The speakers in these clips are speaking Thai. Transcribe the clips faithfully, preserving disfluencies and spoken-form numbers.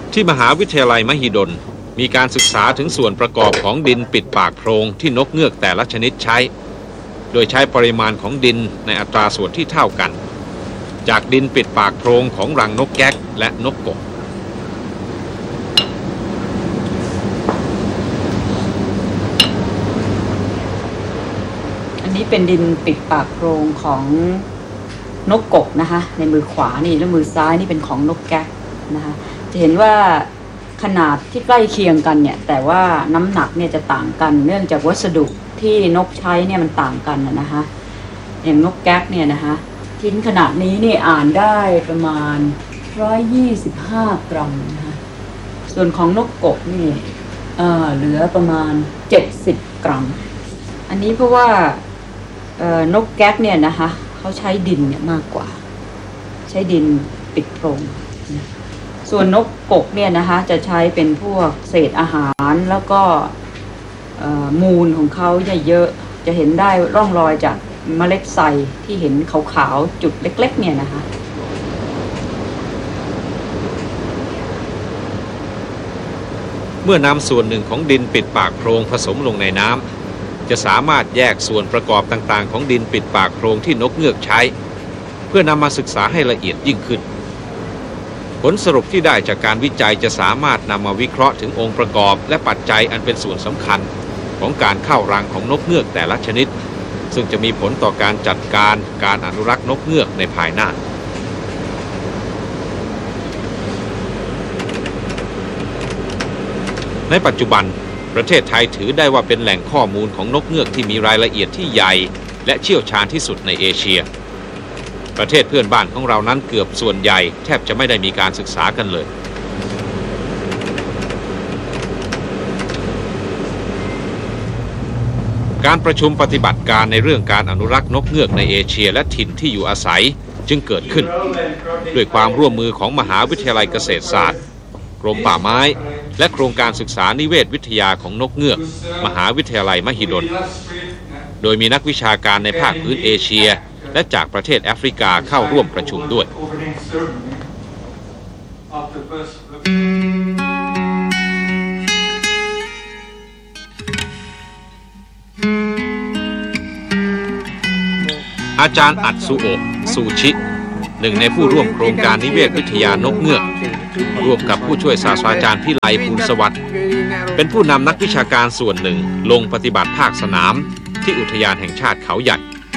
ที่มหาวิทยาลัยมหิดลมีการศึกษาถึงส่วนประกอบของดินปิดปากโพรงที่นกเงือกแต่ละชนิดใช้โดยใช้ปริมาณของดินในอัตราส่วนที่เท่ากันจากดินปิดปากโพรงของรังนกแก๊กและนกกกอันนี้เป็นดินปิดปากโพรงของนกกกนะคะในมือขวานี่แล้วมือซ้ายนี่เป็นของนกแก๊กนะคะจะเห็นว่าขนาดที่ใกล้เคียงกันเนี่ยแต่ว่าน้ำหนักเนี่ยจะต่างกันเนื่องจากวัสดุที่นกใช้เนี่ยมันต่างกันนะคะอย่างนกแก๊กเนี่ยนะคะชิ้นขนาดนี้นี่อ่านได้ประมาณหนึ่งร้อยยี่สิบห้ากรัมนะคะส่วนของนกกกนี่เอ่อเหลือประมาณเจ็ดสิบกรัมอันนี้เพราะว่าเอ่อนกแก๊กเนี่ยนะคะเขาใช้ดินเนี่ยมากกว่าใช้ดินปิดโพรงนะส่วนนกกกเนี่ยนะคะจะใช้เป็นพวกเศษอาหารแล้วก็มูลของเขาเยอะจะเห็นได้ร่องรอยจากเมล็ดไทรที่เห็นขาวๆจุดเล็กๆเนี่ยนะคะเมื่อนำส่วนหนึ่งของดินปิดปากโพรงผสมลงในน้ำจะสามารถแยกส่วนประกอบต่างๆของดินปิดปากโพรงที่นกเงือกใช้เพื่อนำมาศึกษาให้ละเอียดยิ่งขึ้นผลสรุปที่ได้จากการวิจัยจะสามารถนำมาวิเคราะห์ถึงองค์ประกอบและปัจจัยอันเป็นส่วนสำคัญของการเข้ารังของนกเงือกแต่ละชนิดซึ่งจะมีผลต่อการจัดการการอนุรักษ์นกเงือกในภายหน้าในปัจจุบันประเทศไทยถือได้ว่าเป็นแหล่งข้อมูลของนกเงือกที่มีรายละเอียดที่ใหญ่และเชี่ยวชาญที่สุดในเอเชียประเทศเพื่อนบ้านของเรานั้นเกือบส่วนใหญ่แทบจะไม่ได้มีการศึกษากันเลยการประชุมปฏิบัติการในเรื่องการอนุรักษ์นกเงือกในเอเชียและถิ่นที่อยู่อาศัยจึงเกิดขึ้นด้วยความร่วมมือของมหาวิทยาลัยเกษตรศาสตร์กรมป่าไม้และโครงการศึกษานิเวศวิทยาของนกเงือกมหาวิทยาลัยมหิดลโดยมีนักวิชาการในภาคพื้นเอเชียและจากประเทศแอฟริกาเข้าร่วมประชุมด้วยอาจารย์อัตสุโอะซูชิหนึ่งในผู้ร่วมโครงการนิเวศวิทยานกเงือกร่วมกับผู้ช่วยศาสตราจารย์พิไลภูลสวัสดิ์เป็นผู้นำนักวิชาการส่วนหนึ่งลงปฏิบัติภาคสนามที่อุทยานแห่งชาติเขาใหญ่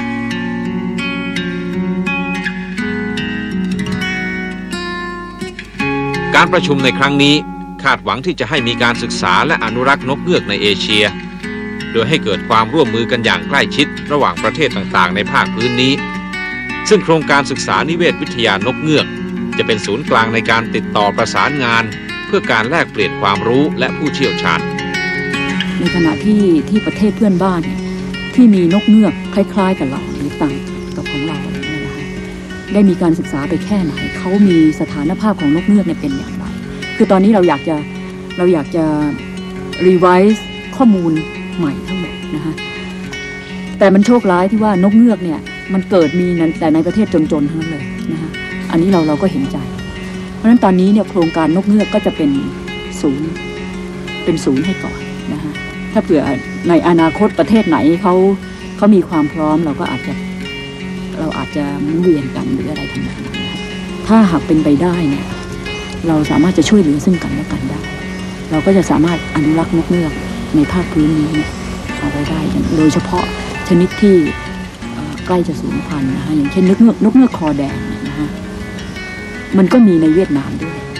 การประชุมในครั้งนี้คาดหวังที่จะให้มีการศึกษาและอนุรักษ์นกเงือกในเอเชียโดยให้เกิดความร่วมมือกันอย่างใกล้ชิดระหว่างประเทศต่างๆในภาคพื้นนี้ซึ่งโครงการศึกษานิเวศวิทยานกเงือกจะเป็นศูนย์กลางในการติดต่อประสานงานเพื่อการแลกเปลี่ยนความรู้และผู้เชี่ยวชาญในขณะที่ที่ประเทศเพื่อนบ้านที่มีนกเงือกคล้ายๆกับเราหรือต่างกับของเราเนี่ยนะคะได้มีการศึกษาไปแค่ไหนเขามีสถานภาพของนกเงือกเนี่ยเป็นอย่างไรคือตอนนี้เราอยากจะเราอยากจะรีไวซ์ข้อมูลใหม่ทั้งหมดนะคะแต่มันโชคร้ายที่ว่านกเงือกเนี่ยมันเกิดมีแต่ในประเทศจนๆทั้งนั้นเลยนะคะอันนี้เราเราก็เห็นใจเพราะฉะนั้นตอนนี้เนี่ยโครงการนกเงือกก็จะเป็นศูนย์เป็นศูนย์ให้ก่อนนะคะถ้าเผื่อในอนาคตประเทศไหนเขาเขามีความพร้อมเราก็อาจจะเราอาจจะหมุนเวียนกันหรืออะไรทำนองนั้นนะคะถ้าหากเป็นไปได้เนี่ยเราสามารถจะช่วยเหลือซึ่งกันและกันได้เราก็จะสามารถอนุรักษ์นกเงือกในภาคพื้นนี้เนี่ยเอาไว้ได้โดยเฉพาะชนิดที่ใกล้จะสูญพันธุ์นะคะอย่างเช่นนกเงือกนกเงือกคอแดงเนี่ยนะคะมันก็มีในเวียดนามด้วย